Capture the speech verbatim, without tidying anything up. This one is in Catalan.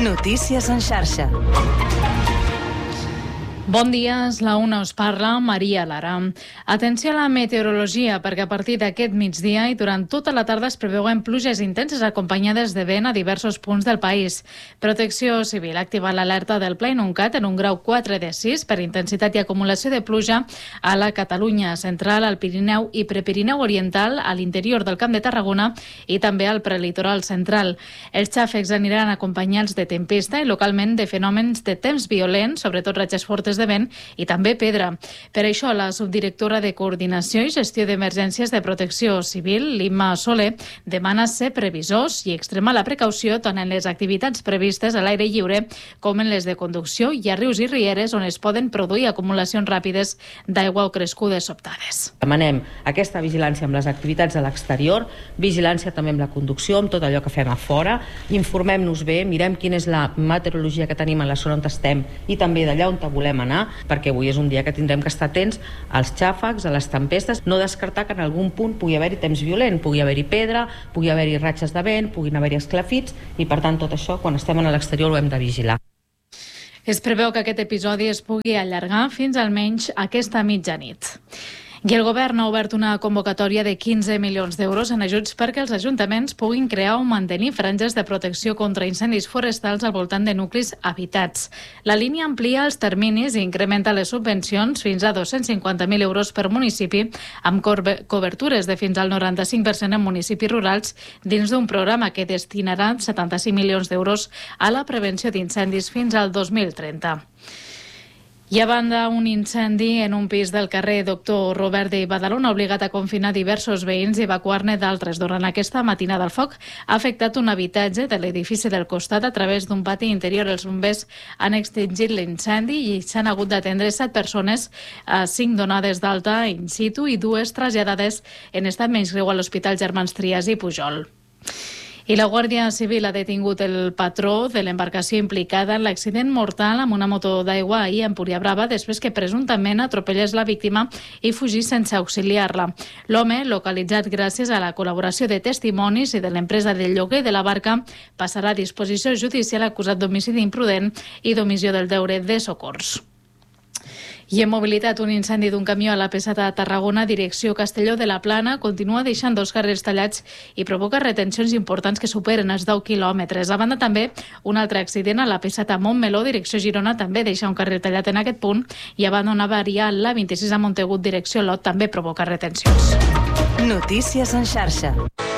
Notícies en xarxa. Bon dia, és la una, us parla Maria Lara. Atenció a la meteorologia, perquè a partir d'aquest migdia i durant tota la tarda es preveuen pluges intenses acompanyades de vent a diversos punts del país. Protecció Civil ha activat l'alerta del Pla Inuncat en un grau quatre de sis per intensitat i acumulació de pluja a la Catalunya central, al Pirineu i Prepirineu Oriental, a l'interior del Camp de Tarragona i també al prelitoral central. Els xàfecs aniran acompanyats de tempesta i localment de fenòmens de temps violents, sobretot ratxes fortes de vent i també pedra. Per això, la subdirectora de Coordinació i Gestió d'Emergències de Protecció Civil, L'Imma Soler, demana ser previsors i extremar la precaució tant en les activitats previstes a l'aire lliure com en les de conducció i a rius i rieres on es poden produir acumulacions ràpides d'aigua o crescudes sobtades. Demanem aquesta vigilància amb les activitats a l'exterior, vigilància també amb la conducció, amb tot allò que fem a fora, informem-nos bé, mirem quina és la meteorologia que tenim a la zona on estem i també d'allà on volem anar, perquè avui és un dia que tindrem que estar atents als xàfecs, a les tempestes, no descartar que en algun punt pugui haver-hi temps violent, pugui haver-hi pedra, pugui haver-hi ratxes de vent, puguin haver-hi esclafits i per tant tot això quan estem a l'exterior ho hem de vigilar. Es preveu que aquest episodi es pugui allargar fins almenys aquesta mitjanit. I el govern ha obert una convocatòria de quinze milions d'euros en ajuts perquè els ajuntaments puguin crear o mantenir franges de protecció contra incendis forestals al voltant de nuclis habitats. La línia amplia els terminis i incrementa les subvencions fins a dos-cents cinquanta mil euros per municipi, amb cobertures de fins al noranta-cinc per cent en municipis rurals dins d'un programa que destinarà setanta-cinc milions d'euros a la prevenció d'incendis fins al dos mil trenta. I a banda, un incendi en un pis del carrer Doctor Robert de Badalona ha obligat a confinar diversos veïns i evacuar-ne d'altres. Durant aquesta matinada, el foc ha afectat un habitatge de l'edifici del costat a través d'un pati interior. Els bombers han extingit l'incendi i s'han hagut d'atendre set persones, cinc donades d'alta in situ i dues traslladades en estat menys greu a l'Hospital Germans Trias i Pujol. I la Guàrdia Civil ha detingut el patró de l'embarcació implicada en l'accident mortal amb una moto d'aigua ahir a Empuriabrava després que presumptament atropellés la víctima i fugís sense auxiliar-la. L'home, localitzat gràcies a la col·laboració de testimonis i de l'empresa de lloguer de la barca, passarà a disposició judicial acusat d'homicidi imprudent i d'omissió del deure de socors. I en mobilitat, un incendi d'un camió a la P set a Tarragona, direcció Castelló de la Plana, continua deixant dos carrers tallats i provoca retencions importants que superen els deu quilòmetres. A banda, també, un altre accident a la P set a Montmeló, direcció Girona, també deixa un carrer tallat en aquest punt, i a banda una avaria a la vint-i-sis a Montagut, direcció Lot, també provoca retencions. Notícies en xarxa.